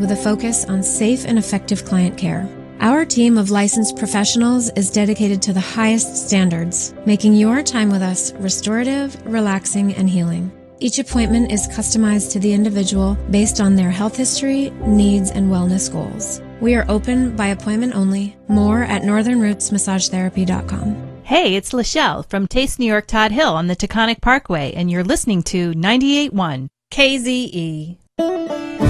with a focus on safe and effective client care. Our team of licensed professionals is dedicated to the highest standards, making your time with us restorative, relaxing, and healing. Each appointment is customized to the individual based on their health history, needs, and wellness goals. We are open by appointment only. More at northernrootsmassagetherapy.com. Hey, it's Lachelle from Taste New York Todd Hill on the Taconic Parkway, and you're listening to 98.1 KZE.